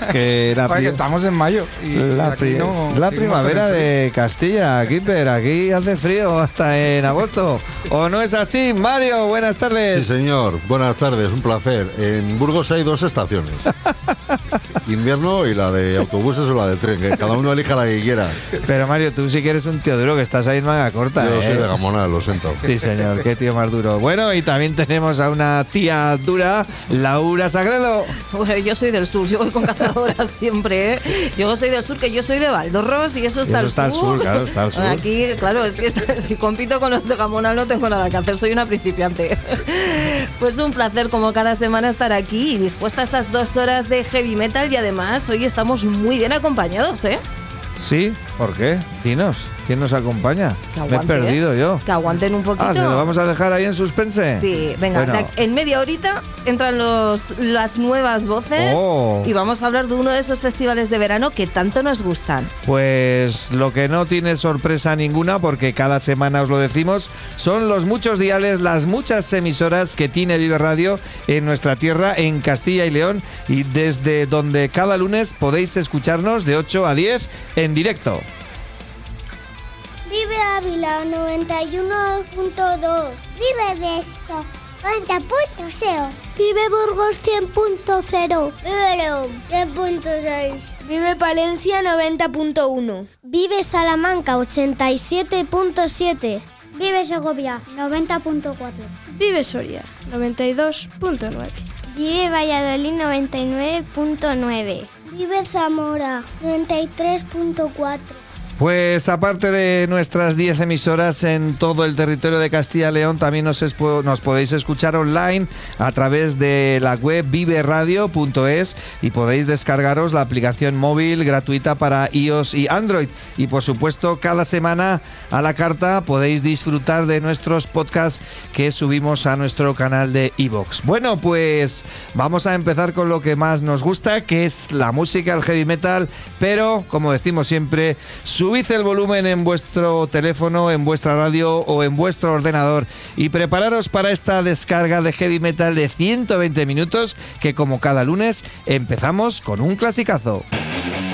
Es que Porque estamos en mayo. Y la primavera de Castilla, Kipper. Aquí hace frío hasta en agosto. ¿O no es así? Mario, buenas tardes. Sí, señor. Buenas tardes, un placer. En Burgos hay 2 estaciones. Invierno y la de autobuses o la de tren, que cada uno elija la que quiera. Pero Mario, tú sí que eres un tío duro, que estás ahí en manga corta. Yo soy de Gamona, lo siento. Sí, señor, qué tío más duro. Bueno, y también tenemos a una tía dura, Laura Sagredo. Bueno, yo soy del sur, yo voy con cazadoras siempre, ¿eh? Yo soy del sur, que yo soy de Valdorros y eso está al sur. Claro, está al sur. Aquí, claro, es que si compito con los de Gamona no tengo nada que hacer, soy una principiante. Pues un placer como cada semana estar aquí y dispuesta a estas 2 horas de heavy metal, y además hoy estamos muy bien acompañados, ¿eh? Sí, ¿por qué? Dinos, ¿quién nos acompaña? Me he perdido yo. Que aguanten un poquito. ¿Se lo vamos a dejar ahí en suspense? Sí, venga, bueno. En media horita entran las nuevas voces y vamos a hablar de uno de esos festivales de verano que tanto nos gustan. Pues lo que no tiene sorpresa ninguna, porque cada semana os lo decimos, son los muchos diales, las muchas emisoras que tiene Vive Radio en nuestra tierra, en Castilla y León, y desde donde cada lunes podéis escucharnos de 8 a 10 en directo. Vive Ávila 91.2. Vive Besto 90.0. Vive Burgos 100.0. Vive León 100.6. Vive Palencia 90.1. Vive Salamanca 87.7. Vive Segovia 90.4. Vive Soria 92.9. Vive Valladolid 99.9. Vive Zamora 93.4. Pues aparte de nuestras 10 emisoras en todo el territorio de Castilla y León, también nos podéis escuchar online a través de la web viveradio.es y podéis descargaros la aplicación móvil gratuita para iOS y Android. Y por supuesto, cada semana a la carta podéis disfrutar de nuestros podcasts que subimos a nuestro canal de iVoox. Bueno, pues vamos a empezar con lo que más nos gusta, que es la música, el heavy metal, pero como decimos siempre, subid el volumen en vuestro teléfono, en vuestra radio o en vuestro ordenador y prepararos para esta descarga de heavy metal de 120 minutos que, como cada lunes, empezamos con un clasicazo.